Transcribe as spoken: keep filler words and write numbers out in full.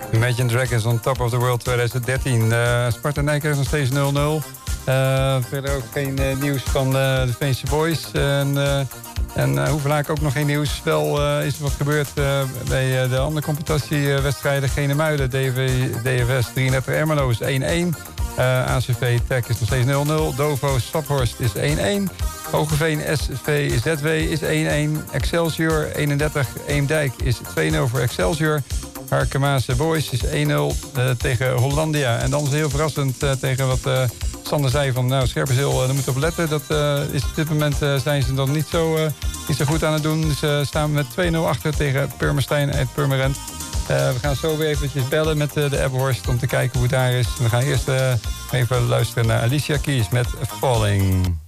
Imagine Dragons on Top of the World twintig dertien. Uh, Sparta Nijkerk is nog steeds nul nul. Uh, verder ook geen uh, nieuws van uh, de Veense Boys. En, uh, en uh, Hoevelaak ook nog geen nieuws. Wel uh, is er wat gebeurd uh, bij uh, de andere competitiewedstrijden. Genemuiden, D F S drieëndertig Ermelo is één één. Uh, A C V Tech is nog steeds nul nul. Dovo Staphorst is één één. Hogeveen S V Z W is één één. Excelsior eenendertig Eemdijk is twee nul voor Excelsior. Harkemaanse Boys is één nul uh, tegen Hollandia. En dan is heel verrassend uh, tegen wat uh, Sander zei van... nou, Scherpenzeel, uh, daar moet op letten. Dat uh, is op dit moment uh, zijn ze dan niet zo, uh, niet zo goed aan het doen. Dus uh, staan we met twee nul achter tegen Purmerstein uit Purmerend. Uh, we gaan zo weer eventjes bellen met uh, de Ebbehorst om te kijken hoe het daar is. We gaan eerst uh, even luisteren naar Alicia Keys met Falling.